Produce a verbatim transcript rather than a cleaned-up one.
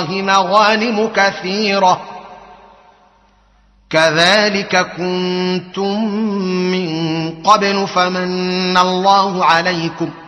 مغانم كثيرة كذلك كنتم من قبل فمن الله عليكم